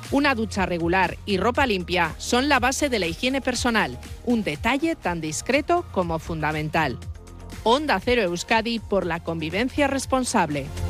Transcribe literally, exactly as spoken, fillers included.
Una ducha regular y ropa limpia son la base de la higiene personal, un detalle tan discreto como fundamental. Onda Cero Euskadi por la convivencia responsable.